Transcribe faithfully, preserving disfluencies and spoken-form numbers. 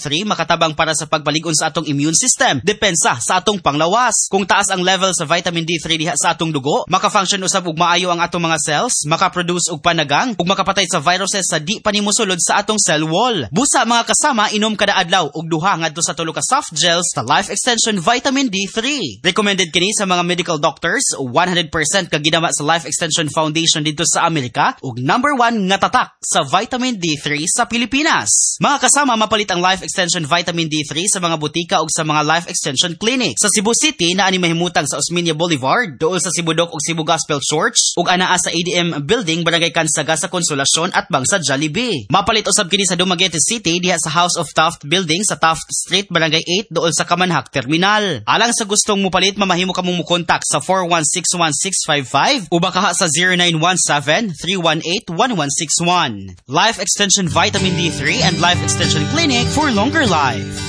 three makatabang para sa pagbalig-on sa atong immune system, depensa sa atong panglawas. Kung taas ang level sa vitamin D three diha sa atong dugo, maka-function usab ug maayo ang atong mga cells, maka-produce og panagang ug makapatay sa viruses sa di pa nimo sulod sa atong cell wall. Busa mga kasama, inom kada adlaw og duha ngadto sa tulo ka soft gels sa Life Extension Vitamin D three. Recommended kini sa mga medical doctors, one hundred percent ka ginama sa Life Extension Foundation dito sa Amerika ug number one nga tatak sa vitamin D three sa Pilipinas. Mga kasama, mapalit ang Life Extension Vitamin D three sa mga butika ug sa mga Life Extension Clinic. Sa Cebu City na ani mahimutang sa Osmeña Boulevard, duol sa Cibudok ug Cebu Gospel Church ug anaa sa A D M Building, Barangay Kansaga sa Konsolasyon at bang sa Jollibee. Mapalit usab kini sa Dumaguete City diha sa House of Taft Building sa Taft Street, Barangay eight, duol sa Kamanhak Terminal. Alang sa gustong mupalit, mamahimo ka mong mukontak sa four one six one six five five o baka sa zero nine one seven three one eight one one six one. Life Extension Vitamin D three and Life Extension Clinic for longer life.